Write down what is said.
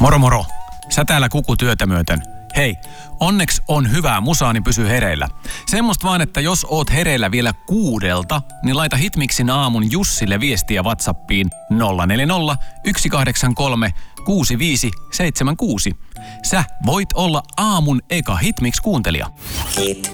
Moro moro. Sä täällä kukutyötä myöten. Hei, onneksi on hyvää musaa, niin pysy hereillä. Semmosta vaan, että jos oot hereillä vielä 6, niin laita Hitmixin aamun Jussille viestiä WhatsAppiin 040 183 6576. Sä voit olla aamun eka Hitmix-kuuntelija. Hit.